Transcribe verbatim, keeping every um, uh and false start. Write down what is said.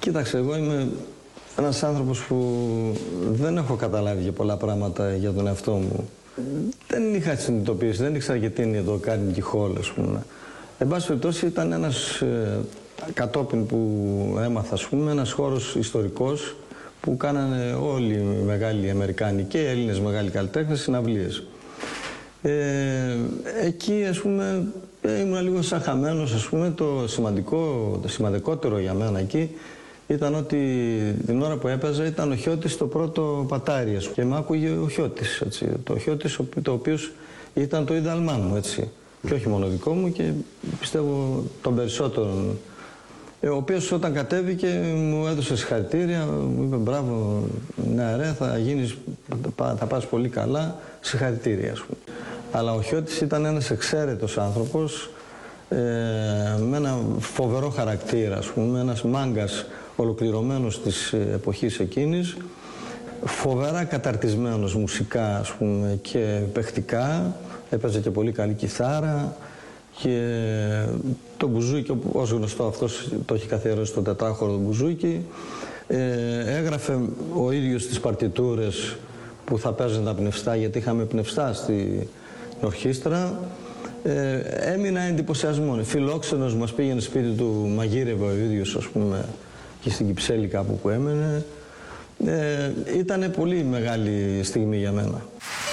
Κοίταξε, εγώ είμαι ένας άνθρωπος που δεν έχω καταλάβει και πολλά πράγματα για τον εαυτό μου. Δεν είχα συνειδητοποιήσει, δεν ήξερα και τι είναι το Carnegie Hall, ας πούμε. Εν πάση περιπτώσει, ήταν ένας, ε, κατόπιν που έμαθα, ας πούμε, ένας χώρος ιστορικός που κάνανε όλοι οι μεγάλοι Αμερικάνοι και οι Έλληνες μεγάλοι καλλιτέχνες συναυλίες. Ε, εκεί, ας πούμε, ήμουν λίγο σαν χαμένος, ας πούμε. Το σημαντικό, το σημαντικότερο για μένα εκεί ήταν ότι την ώρα που έπαιζα ήταν ο Χιώτης στο πρώτο πατάρι, ας πούμε, και με άκουγε ο Χιώτης, έτσι. Το Χιώτης, το οποίος ήταν το ίδαλμά μου, έτσι. Και όχι μόνο δικό μου και πιστεύω των περισσότερων. Ε, ο οποίος όταν κατέβηκε μου έδωσε συγχαρητήρια, μου είπε μπράβο, ναι ρε, θα γίνεις, θα πας πολύ καλά, συγχαρητήρια, ας πούμε. Αλλά ο Χιώτης ήταν ένας εξαίρετος άνθρωπος, ε, με ένα φοβερό χαρακτήρα, ας πούμε, ένας μάγκας ολοκληρωμένος της εποχής εκείνης, φοβερά καταρτισμένος μουσικά, ας πούμε, και παιχτικά, έπαιζε και πολύ καλή κιθάρα και το μπουζούκι, ως γνωστό αυτός το έχει καθιερώσει το τετράχωρο μπουζούκι, ε, έγραφε ο ίδιος τις παρτιτούρες που θα παίζουν τα πνευστά, γιατί είχαμε πνευστά στην ορχήστρα. Ε, έμεινα εντυπωσιασμόν. Φιλόξενος, μας πήγαινε σπίτι του, μαγείρευε ο ίδιος, ας πούμε, και στην Κυψέλη κάπου που έμενε. Ε, ήτανε πολύ μεγάλη στιγμή για μένα.